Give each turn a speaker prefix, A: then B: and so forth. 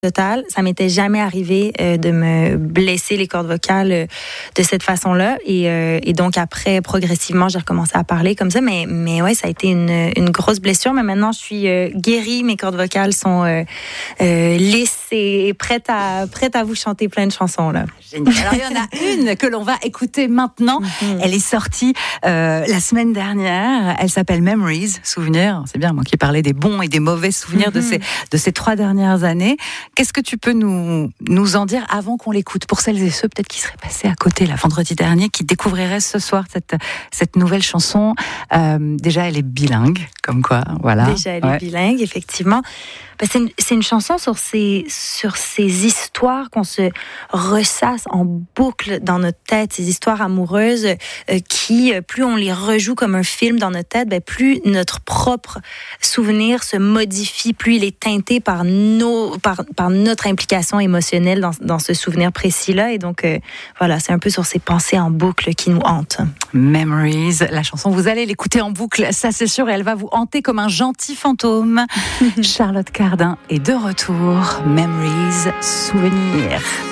A: totale. Ça m'était jamais arrivé de me blesser les cordes vocales de cette façon-là. Et donc après, progressivement, j'ai recommencé à parler comme ça. Mais ouais, ça a été une grosse blessure. Mais maintenant, je suis guérie. Mes cordes vocales sont lisses et prêtes à vous chanter plein de chansons là.
B: Génial. Alors il y en a une que l'on va écouter maintenant. Elle est sortie la semaine dernière. Elle s'appelle Memories, souvenirs. C'est bien, moi qui parlais des bons et des mauvais souvenirs de ces 3 dernières années. Qu'est-ce que tu peux nous en dire avant qu'on l'écoute, pour celles et ceux peut-être qui seraient passés à côté là vendredi dernier, qui découvriraient ce soir cette nouvelle chanson. Déjà, elle est bilingue, comme quoi, voilà.
A: Déjà, elle est bilingue, effectivement. C'est une chanson sur ces histoires qu'on se ressasse en boucle dans notre tête, ces histoires amoureuses qui, plus on les rejoue comme un film dans notre tête, plus notre propre souvenir se modifie, plus il est teinté par notre implication émotionnelle dans ce souvenir précis-là. Et donc, voilà, c'est un peu sur ces pensées en boucle qui nous hantent.
B: Memories, la chanson, vous allez l'écouter en boucle, ça c'est sûr, et elle va vous hanter comme un gentil fantôme. Charlotte Cardin est de retour. Memories, souvenirs.